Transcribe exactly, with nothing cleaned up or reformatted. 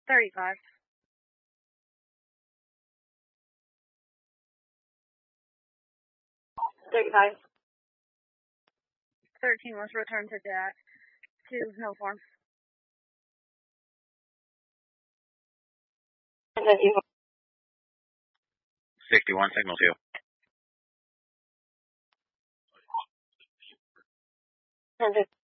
thirty-five. thirty-five. thirteen was returned to Jack. To no form. sixty-one, signal two. one hundred.